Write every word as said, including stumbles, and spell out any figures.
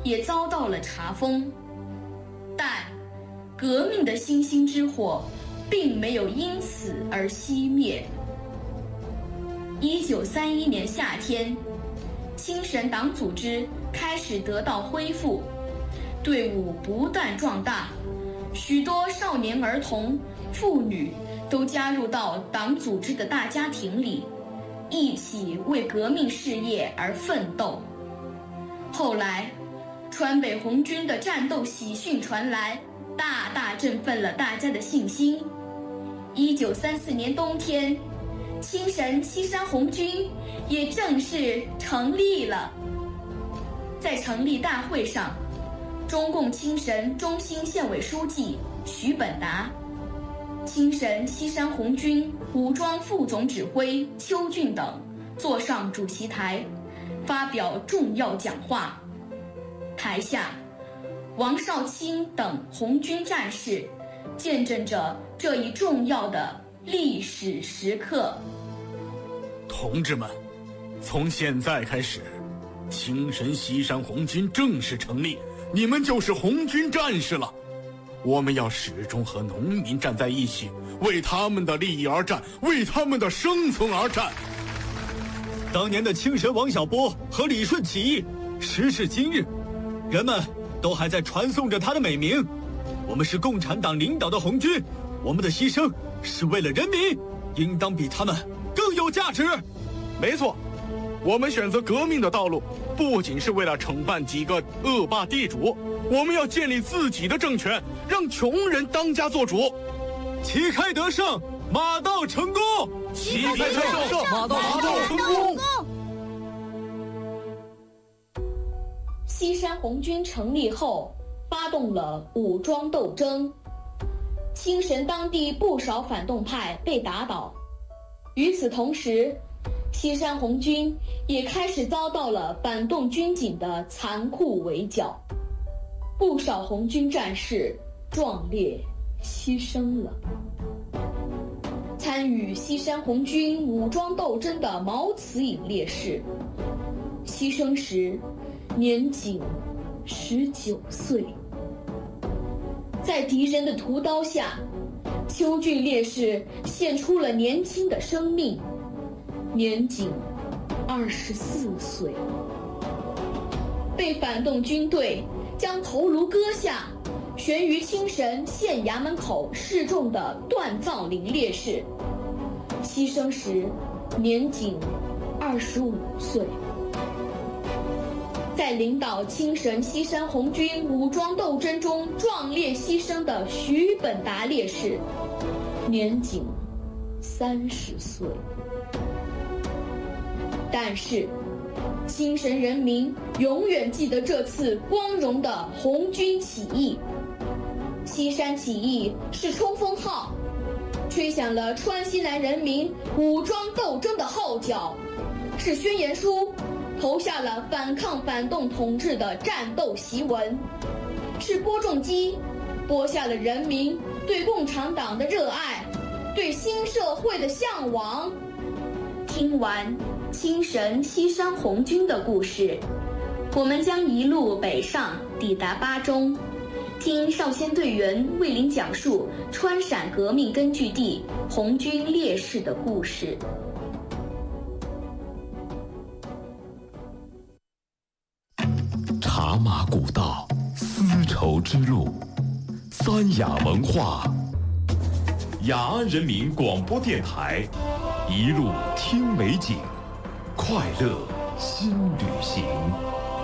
也遭到了查封。但革命的星星之火并没有因此而熄灭。一九三一年夏天，清神党组织开始得到恢复，队伍不断壮大，许多少年儿童、妇女都加入到党组织的大家庭里，一起为革命事业而奋斗。后来，川北红军的战斗喜讯传来，大大振奋了大家的信心。一九三四年冬天，清神西山红军也正式成立了。在成立大会上，中共清神中心县委书记徐本达、清神西山红军武装副总指挥邱俊等坐上主席台，发表重要讲话。台下，王少卿等红军战士见证着这一重要的历史时刻。 同志们，从现在开始，清神西山红军正式成立，你们就是红军战士了。我们要始终和农民站在一起，为他们的利益而战，为他们的生存而战。 当年的清神王小波和李顺起义，时至今日，人们都还在传颂着他的美名。我们是共产党领导的红军，我们的牺牲是为了人民，应当比他们更有价值。 没错，我们选择革命的道路，不仅是为了惩办几个恶霸地主，我们要建立自己的政权，让穷人当家做主。 旗开得胜，马到成功！ 旗开得胜， 马到成功！ 西山红军成立后，发动了武装斗争，清神当地不少反动派被打倒。与此同时，西山红军也开始遭到了反动军警的残酷围剿，不少红军战士壮烈牺牲了。参与西山红军武装斗争的毛慈颖烈士，牺牲时年仅十九岁。在敌人的屠刀下，邱俊烈士献出了年轻的生命，年仅二十四岁。被反动军队将头颅割下，悬于清神县衙门口示众的段造林烈士，牺牲时年仅二十五岁。在领导清神西山红军武装斗争中壮烈牺牲的徐本达烈士，年仅三十岁。但是，清神人民永远记得这次光荣的红军起义。西山起义是冲锋号，吹响了川西南人民武装斗争的号角，是宣言书，投下了反抗反动统治的战斗檄文，是播种机，播下了人民对共产党的热爱，对新社会的向往。听完清神西山红军的故事，我们将一路北上，抵达巴中，听少先队员为您讲述川陕革命根据地红军烈士的故事。 茶马古道，丝绸之路，三雅文化，雅安人民广播电台，一路听美景，快乐新旅行。